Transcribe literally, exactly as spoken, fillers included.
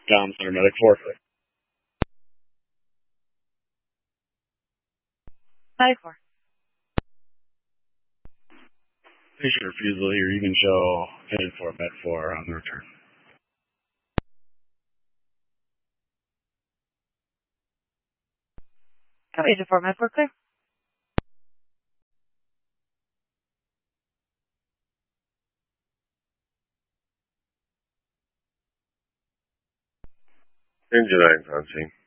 Dom Center Medic four. Medic four. Patient refusal here. You can show headed for Med four on the return. Agent four, Med four clear. Engine nine on scene.